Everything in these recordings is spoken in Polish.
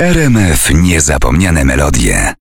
RMF Niezapomniane melodie.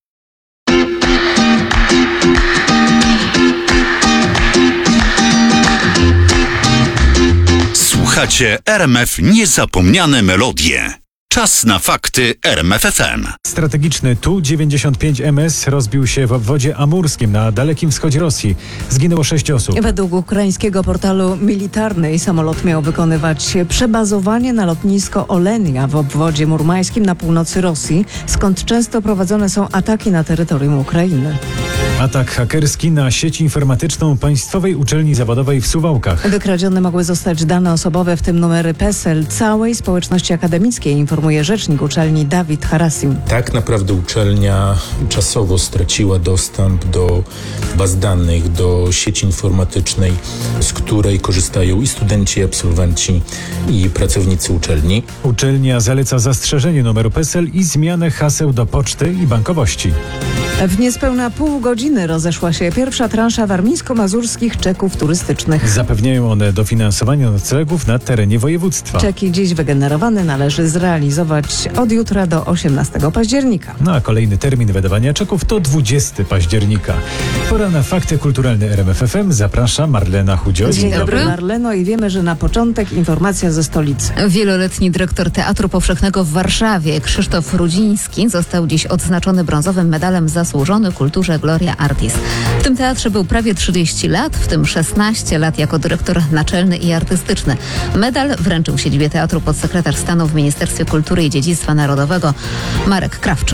Słuchacie RMF Niezapomniane melodie. Czas na fakty RMF FM. Strategiczny Tu-95MS rozbił się w obwodzie amurskim na Dalekim Wschodzie Rosji. Zginęło 6 osób. Według ukraińskiego portalu Militarny samolot miał wykonywać przebazowanie na lotnisko Olenia w obwodzie murmańskim na północy Rosji, skąd często prowadzone są ataki na terytorium Ukrainy. Atak hakerski na sieć informatyczną Państwowej Uczelni Zawodowej w Suwałkach. Wykradzione mogły zostać dane osobowe, w tym numery PESEL całej społeczności akademickiej, informuje rzecznik uczelni Dawid Harasim. Tak naprawdę uczelnia czasowo straciła dostęp do baz danych, do sieci informatycznej, z której korzystają i studenci, i absolwenci, i pracownicy uczelni. Uczelnia zaleca zastrzeżenie numeru PESEL i zmianę haseł do poczty i bankowości. W niespełna pół godziny rozeszła się pierwsza transza warmińsko-mazurskich czeków turystycznych. Zapewniają one dofinansowanie noclegów na terenie województwa. Czeki dziś wygenerowane należy zrealizować od jutra do 18 października. No a kolejny termin wydawania czeków to 20 października. Pora na fakty kulturalne RMF FM. Zaprasza Marlena Chudzio. Dzień dobry, Marleno, i wiemy, że na początek informacja ze stolicy. Wieloletni dyrektor Teatru Powszechnego w Warszawie, Krzysztof Rudziński, został dziś odznaczony brązowym medalem zasłużony kulturze Gloria Artis. W tym teatrze był prawie 30 lat, w tym 16 lat jako dyrektor naczelny i artystyczny. Medal wręczył w siedzibie teatru podsekretarz stanu w Ministerstwie Kultury i Dziedzictwa Narodowego Marek Krawczyk.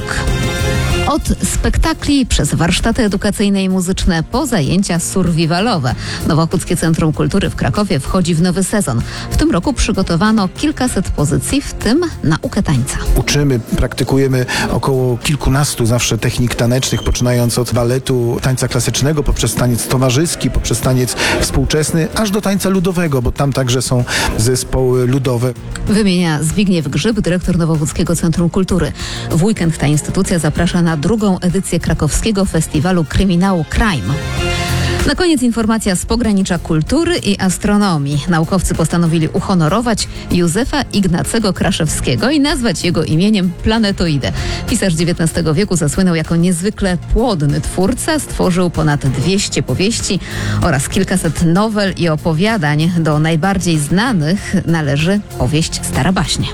Od spektakli przez warsztaty edukacyjne i muzyczne po zajęcia survivalowe. Nowochódzkie Centrum Kultury w Krakowie wchodzi w nowy sezon. W tym roku przygotowano kilkaset pozycji, w tym naukę tańca. Uczymy, praktykujemy około kilkunastu zawsze technik tanecznych, poczynając od baletu, tańca klasycznego, poprzez taniec towarzyski, poprzez taniec współczesny, aż do tańca ludowego, bo tam także są zespoły ludowe. Wymienia Zbigniew Grzyb, dyrektor Nowochódzkiego Centrum Kultury. W weekend ta instytucja zaprasza na drugą edycję krakowskiego festiwalu kryminału Crime. Na koniec informacja z pogranicza kultury i astronomii. Naukowcy postanowili uhonorować Józefa Ignacego Kraszewskiego i nazwać jego imieniem planetoidę. Pisarz XIX wieku zasłynął jako niezwykle płodny twórca, stworzył ponad 200 powieści oraz kilkaset nowel i opowiadań. Do najbardziej znanych należy powieść Stara baśnie.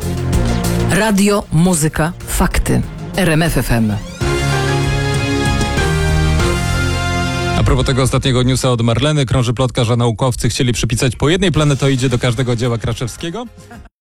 Radio, muzyka, fakty. RMF FM. A propos tego ostatniego newsa od Marleny, krąży plotka, że naukowcy chcieli przypisać po jednej planetoidzie do każdego dzieła Kraszewskiego.